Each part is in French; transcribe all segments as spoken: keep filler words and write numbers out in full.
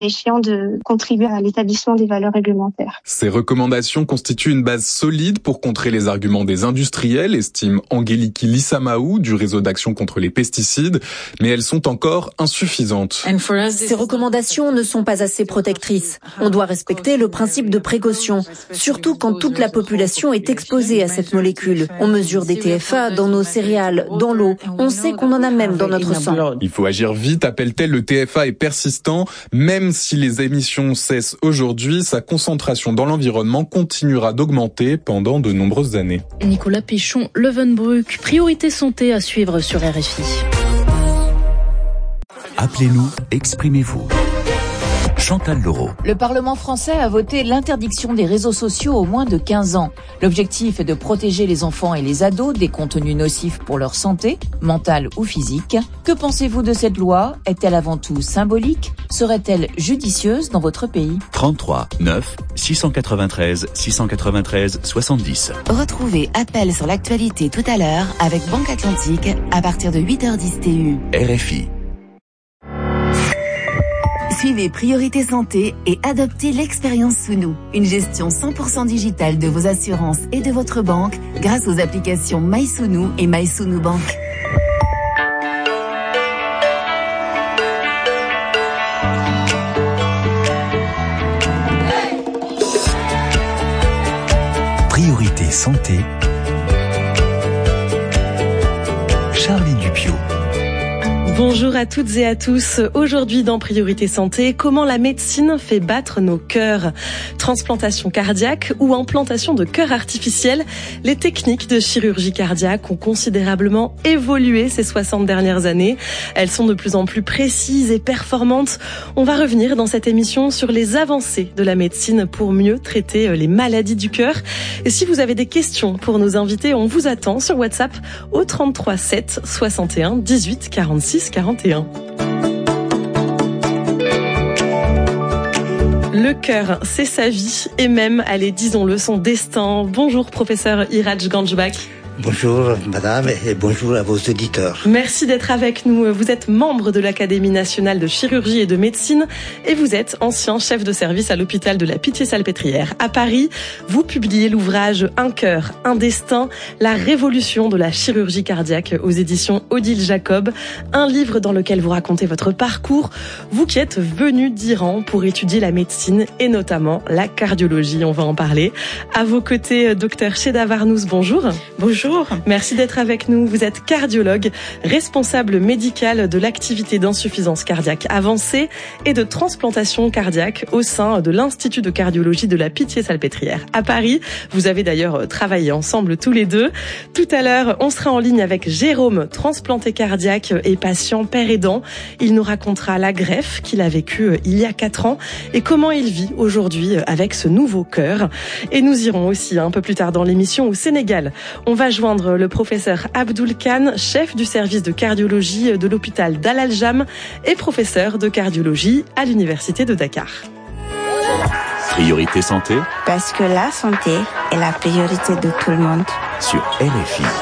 échéant de contribuer à l'établissement des valeurs réglementaires. Ces recommandations constituent une base solide pour contrer les arguments des industriels, estime Angeliki Lissamaou du réseau d'action contre les pesticides, mais elles sont encore insuffisantes. Ces recommandations ne sont pas assez protectrices. On doit respecter le principe de précaution, surtout quand toute la population est exposée à cette molécule. On mesure des T F A dans nos céréales, dans l'eau. On sait qu'on en a même dans notre sang. Il faut agir vite, appelle-t-elle. Le T F A est persistant, même si les émissions cessent aujourd'hui, sa concentration dans l'environnement continuera d'augmenter pendant de nombreuses années. Nicolas Pichon, Levenbruck, priorité santé à suivre sur R F I. Appelez-nous, exprimez-vous. Chantal Laureau. Le Parlement français a voté l'interdiction des réseaux sociaux aux moins de quinze ans. L'objectif est de protéger les enfants et les ados des contenus nocifs pour leur santé, mentale ou physique. Que pensez-vous de cette loi ? Est-elle avant tout symbolique ? Serait-elle judicieuse dans votre pays ? trente-trois neuf six cent quatre-vingt-treize six cent quatre-vingt-treize soixante-dix. Retrouvez Appel sur l'actualité tout à l'heure avec Banque Atlantique à partir de huit heures dix T U. R F I. Suivez Priorité Santé et adoptez l'expérience Sounou, une gestion cent pour cent digitale de vos assurances et de votre banque grâce aux applications MySounou et MySounou Bank. Priorité Santé. Charlie Dupieux. Bonjour à toutes et à tous. Aujourd'hui dans Priorité Santé, comment la médecine fait battre nos cœurs. Transplantation cardiaque ou implantation de cœur artificiel, les techniques de chirurgie cardiaque ont considérablement évolué ces soixante dernières années. Elles sont de plus en plus précises et performantes. On va revenir dans cette émission sur les avancées de la médecine pour mieux traiter les maladies du cœur. Et si vous avez des questions pour nos invités, on vous attend sur WhatsApp au trente-trois sept soixante et un dix-huit quarante-six quarante et un. Le cœur, c'est sa vie et même, allez, disons-le, son destin. Bonjour, professeur Iraj Ganjbak. Bonjour madame et bonjour à vos auditeurs. Merci d'être avec nous. Vous êtes membre de l'Académie nationale de chirurgie et de médecine et vous êtes ancien chef de service à l'hôpital de la Pitié-Salpêtrière à Paris. Vous publiez l'ouvrage Un cœur, un destin, la révolution de la chirurgie cardiaque aux éditions Odile Jacob. Un livre dans lequel vous racontez votre parcours. Vous qui êtes venu d'Iran pour étudier la médecine et notamment la cardiologie. On va en parler. À vos côtés, docteur Cheda Varnouz, bonjour. Bonjour. Merci d'être avec nous. Vous êtes cardiologue, responsable médical de l'activité d'insuffisance cardiaque avancée et de transplantation cardiaque au sein de l'Institut de cardiologie de la Pitié-Salpêtrière à Paris. Vous avez d'ailleurs travaillé ensemble tous les deux. Tout à l'heure, on sera en ligne avec Jérôme, transplanté cardiaque et patient père aidant. Il nous racontera la greffe qu'il a vécue il y a quatre ans et comment il vit aujourd'hui avec ce nouveau cœur. Et nous irons aussi un peu plus tard dans l'émission au Sénégal. On va joindre le professeur Abdoul Khan, chef du service de cardiologie de l'hôpital d'Al Aljam et professeur de cardiologie à l'université de Dakar. Priorité Santé. Parce que la santé est la priorité de tout le monde. Sur R F I.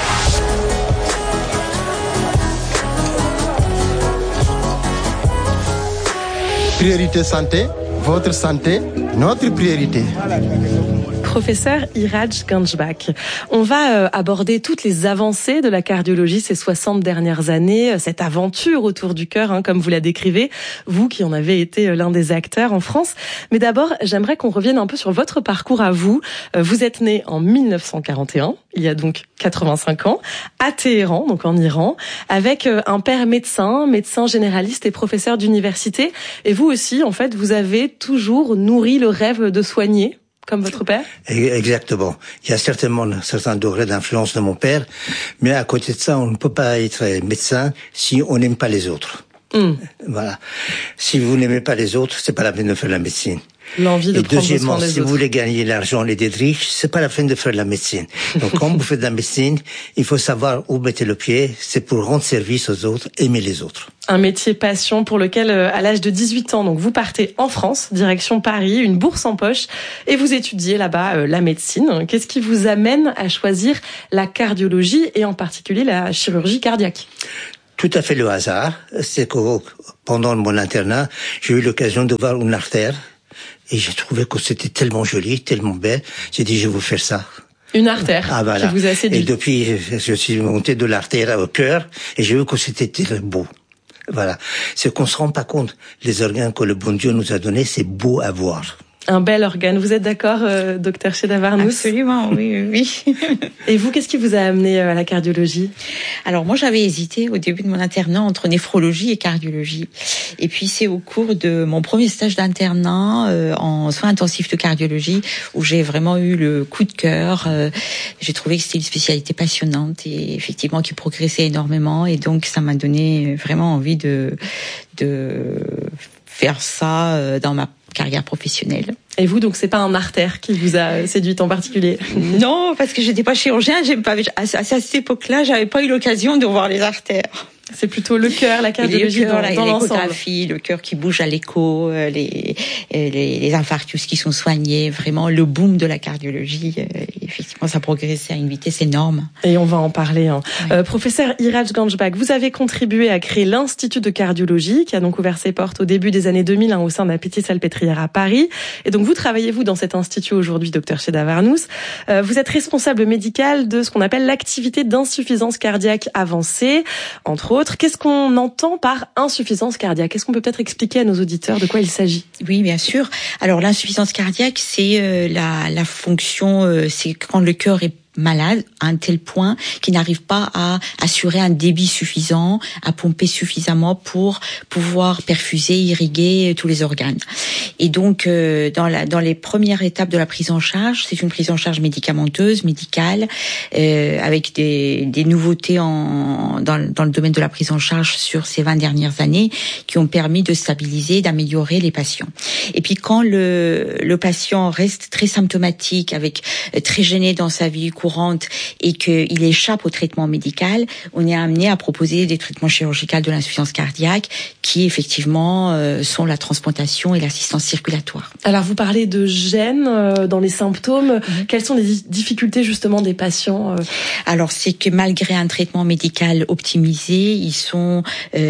Priorité Santé, votre santé, notre priorité. Professeur Iraj Ganjbak, on va euh, aborder toutes les avancées de la cardiologie ces soixante dernières années, cette aventure autour du cœur, hein, comme vous la décrivez, vous qui en avez été l'un des acteurs en France. Mais d'abord, j'aimerais qu'on revienne un peu sur votre parcours à vous. Euh, vous êtes né en mille neuf cent quarante et un, il y a donc quatre-vingt-cinq ans, à Téhéran, donc en Iran, avec euh, un père médecin, médecin généraliste et professeur d'université. Et vous aussi, en fait, vous avez toujours nourri le rêve de soigner, comme votre père? Exactement. Il y a certainement un certain degré d'influence de mon père, mais à côté de ça, on ne peut pas être médecin si on n'aime pas les autres. Mm. Voilà. Si vous n'aimez pas les autres, c'est pas la peine de faire la médecine. L'envie de et prendre deuxièmement, soin des si autres. vous voulez gagner l'argent et d'être riche, c'est pas la peine de faire de la médecine. Donc, quand vous faites de la médecine, il faut savoir où mettre le pied. C'est pour rendre service aux autres, aimer les autres. Un métier passion pour lequel, à l'âge de dix-huit ans, donc vous partez en France, direction Paris, une bourse en poche, et vous étudiez là-bas euh, la médecine. Qu'est-ce qui vous amène à choisir la cardiologie et en particulier la chirurgie cardiaque ? tout à fait le hasard. C'est que pendant mon internat, j'ai eu l'occasion de voir une artère et j'ai trouvé que c'était tellement joli, tellement belle. J'ai dit, je vais vous faire ça. Une artère ah, voilà. qui vous a séduit. Et depuis, je suis monté de l'artère au cœur et j'ai vu que c'était très beau. Voilà. C'est qu'on se rend pas compte. Les organes que le bon Dieu nous a donnés, c'est beau à voir. Un bel organe. Vous êtes d'accord, euh, docteur Cheda-Varnous? Absolument, oui, oui. Et vous, qu'est-ce qui vous a amené à la cardiologie? Alors moi, j'avais hésité au début de mon internat entre néphrologie et cardiologie. Et puis c'est au cours de mon premier stage d'internat euh, en soins intensifs de cardiologie où j'ai vraiment eu le coup de cœur. Euh, j'ai trouvé que c'était une spécialité passionnante et effectivement qui progressait énormément. Et donc ça m'a donné vraiment envie de de faire ça dans ma carrière professionnelle. Et vous, donc c'est pas un artère qui vous a séduite en particulier? Non, parce que j'étais pas chirurgien, j'aime pas. À cette époque-là, j'avais pas eu l'occasion de voir les artères. C'est plutôt le cœur, la cardiologie dans, dans l'ensemble. Le cœur qui bouge à l'écho, les, les, les infarctus qui sont soignés, vraiment le boom de la cardiologie. Effectivement, ça progressait à une vitesse énorme. Et on va en parler. Hein. Ouais. Euh, professeur Iraj Ganjbak, vous avez contribué à créer l'Institut de cardiologie, qui a donc ouvert ses portes au début des années deux mille hein, au sein de la Pitié-Salpêtrière à Paris. Et donc vous travaillez, vous, dans cet institut aujourd'hui, docteur Cheda-Varnous. Euh, vous êtes responsable médical de ce qu'on appelle l'activité d'insuffisance cardiaque avancée, entre autres. Qu'est-ce qu'on entend par insuffisance cardiaque? Est-ce qu'on peut peut-être expliquer à nos auditeurs de quoi il s'agit? Oui, bien sûr. Alors l'insuffisance cardiaque, c'est euh, la, la fonction, euh, c'est quand le cœur est malade à un tel point qu'il n'arrive pas à assurer un débit suffisant, à pomper suffisamment pour pouvoir perfuser, irriguer tous les organes. Et donc, euh, dans, la, dans les premières étapes de la prise en charge, c'est une prise en charge médicamenteuse, médicale, euh, avec des, des nouveautés en, dans, dans le domaine de la prise en charge sur ces vingt dernières années qui ont permis de stabiliser, d'améliorer les patients. Et puis, quand le, le patient reste très symptomatique, avec très gêné dans sa vie courante et qu'il échappe au traitement médical, on est amené à proposer des traitements chirurgicaux de l'insuffisance cardiaque qui effectivement euh, sont la transplantation et l'assistance circulatoire. Alors vous parlez de gêne euh, dans les symptômes. Mmh. Quelles sont les difficultés justement des patients? euh... Alors c'est que malgré un traitement médical optimisé, ils sont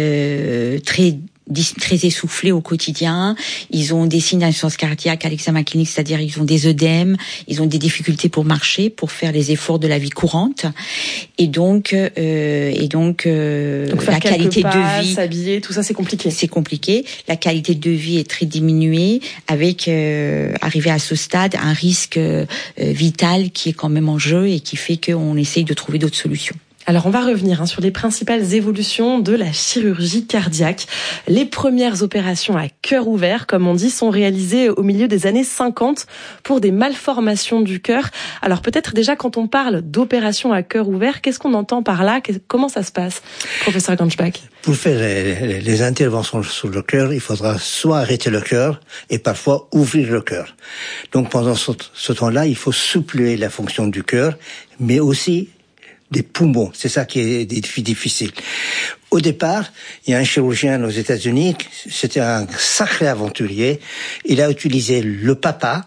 euh, très très essoufflés au quotidien, ils ont des signes d'insuffisance cardiaque à l'examen clinique, c'est-à-dire ils ont des œdèmes, ils ont des difficultés pour marcher, pour faire les efforts de la vie courante, et donc euh, et donc, euh, donc la qualité pas, de vie, s'habiller, tout ça c'est compliqué. C'est compliqué. La qualité de vie est très diminuée, avec euh, arrivé à ce stade un risque euh, vital qui est quand même en jeu et qui fait qu'on essaye de trouver d'autres solutions. Alors on va revenir hein, sur les principales évolutions de la chirurgie cardiaque. Les premières opérations à cœur ouvert, comme on dit, sont réalisées au milieu des années cinquante pour des malformations du cœur. Alors peut-être déjà quand on parle d'opération à cœur ouvert, qu'est-ce qu'on entend par là? Comment ça se passe, professeur Ganjbak? Pour faire les, les interventions sur le cœur, il faudra soit arrêter le cœur et parfois ouvrir le cœur. Donc pendant ce, ce temps-là, il faut suppléer la fonction du cœur, mais aussi des poumons. C'est ça qui est difficile. Au départ, il y a un chirurgien aux États-Unis, c'était un sacré aventurier. Il a utilisé le papa,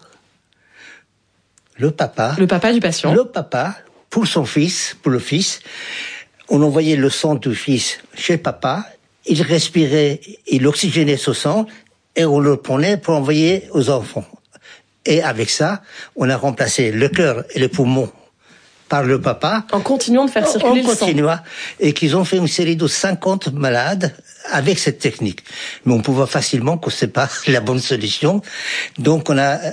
le papa, le papa du patient, le papa pour son fils, pour le fils. On envoyait le sang du fils chez papa. Il respirait, il oxygénait ce sang et on le prenait pour envoyer aux enfants. Et avec ça, on a remplacé le cœur et les poumons par le papa. En continuant de faire circuler on le sang. Continua, et qu'ils ont fait une série de cinquante malades avec cette technique. Mais on pouvait facilement que c'est pas la bonne solution. Donc on a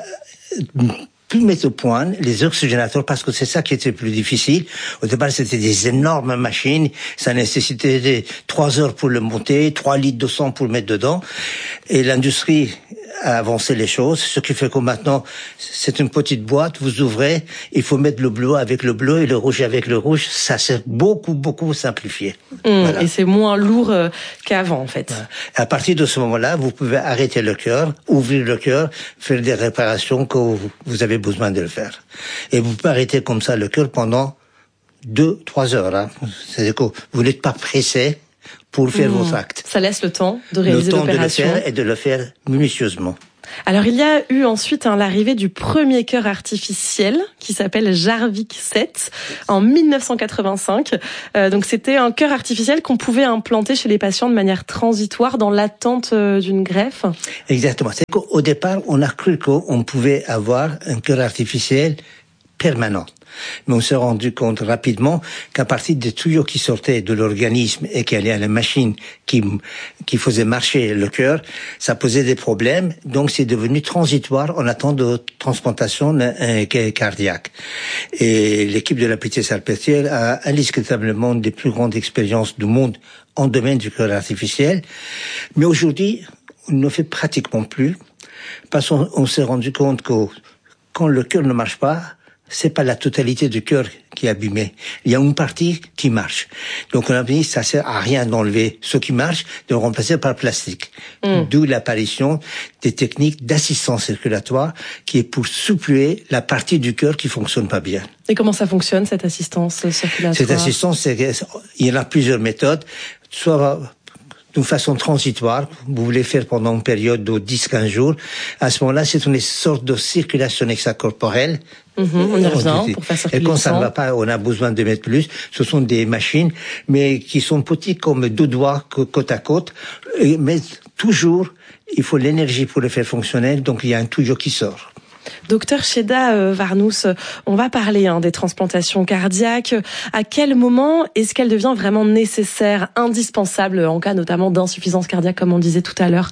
pu mettre au point les oxygénateurs parce que c'est ça qui était plus difficile. Au départ, c'était des énormes machines. Ça nécessitait des trois heures pour le monter, trois litres de sang pour le mettre dedans. Et l'industrie a avancé les choses, ce qui fait que maintenant, c'est une petite boîte, vous ouvrez, il faut mettre le bleu avec le bleu et le rouge avec le rouge, ça s'est beaucoup, beaucoup simplifié. Mmh, voilà. Et c'est moins lourd euh, qu'avant, en fait. Voilà. À partir de ce moment-là, vous pouvez arrêter le cœur, ouvrir le cœur, faire des réparations que vous avez besoin de le faire. Et vous pouvez arrêter comme ça le cœur pendant deux, trois heures. Hein. C'est-à-dire que vous n'êtes pas pressé pour faire mmh. votre acte. Ça laisse le temps de réaliser l'opération. Le temps de le faire et de le faire minutieusement. Alors il y a eu ensuite hein, l'arrivée du premier cœur artificiel qui s'appelle Jarvik sept en mille neuf cent quatre-vingt-cinq. Euh, donc c'était un cœur artificiel qu'on pouvait implanter chez les patients de manière transitoire dans l'attente euh, d'une greffe. Exactement. C'est qu'au départ, on a cru qu'on pouvait avoir un cœur artificiel permanent. Mais on s'est rendu compte rapidement qu'à partir des tuyaux qui sortaient de l'organisme et qui allaient à la machine qui, qui faisait marcher le cœur, ça posait des problèmes. Donc c'est devenu transitoire en attente de transplantation euh, cardiaque. Et l'équipe de la Pitié-Salpêtrière a indiscutablement des plus grandes expériences du monde en domaine du cœur artificiel. Mais aujourd'hui, on ne le fait pratiquement plus parce qu'on on s'est rendu compte que quand le cœur ne marche pas, c'est pas la totalité du cœur qui est abîmée. Il y a une partie qui marche. Donc on a dit ça sert à rien d'enlever ce qui marche, de le remplacer par plastique. Mm. D'où l'apparition des techniques d'assistance circulatoire qui est pour suppléer la partie du cœur qui fonctionne pas bien. Et comment ça fonctionne cette assistance circulatoire? Cette assistance, c'est, il y en a plusieurs méthodes. Soit d'une façon transitoire, vous voulez faire pendant une période de dix à quinze jours. À ce moment-là, c'est une sorte de circulation extracorporelle. Mmh, on y revient pour faire circuler. Et quand ça ne va pas, on a besoin de mettre plus. Ce sont des machines, mais qui sont petites comme deux doigts côte à côte. Mais toujours, il faut l'énergie pour le faire fonctionner, donc il y a un tuyau qui sort. Docteur Cheda euh, Varnous, on va parler hein, des transplantations cardiaques. À quel moment est-ce qu'elle devient vraiment nécessaire, indispensable en cas notamment d'insuffisance cardiaque, comme on disait tout à l'heure?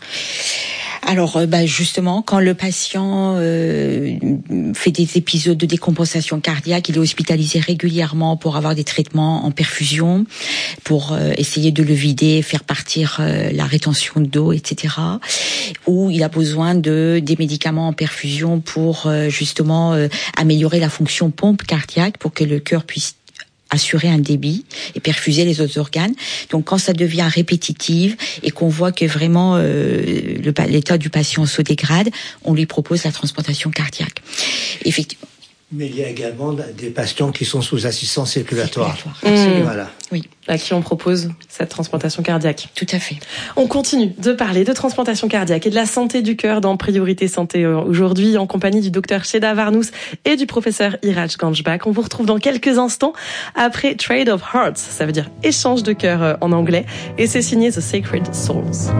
Alors, bah justement, quand le patient euh, fait des épisodes de décompensation cardiaque, il est hospitalisé régulièrement pour avoir des traitements en perfusion, pour euh, essayer de le vider, faire partir euh, la rétention d'eau, et cetera. Ou il a besoin de des médicaments en perfusion pour euh, justement euh, améliorer la fonction pompe cardiaque, pour que le cœur puisse assurer un débit et perfuser les autres organes. Donc quand ça devient répétitif et qu'on voit que vraiment euh, le, l'état du patient se dégrade, on lui propose la transplantation cardiaque. Effectivement. Mais il y a également des patients qui sont sous assistance circulatoire. Mmh. Voilà. Oui. À qui on propose cette transplantation cardiaque. Tout à fait. On continue de parler de transplantation cardiaque et de la santé du cœur dans Priorité Santé aujourd'hui en compagnie du docteur Cheda Varnous et du professeur Iraj Ganjbak. On vous retrouve dans quelques instants après Trade of Hearts, ça veut dire échange de cœur en anglais, et c'est signé The Sacred Souls.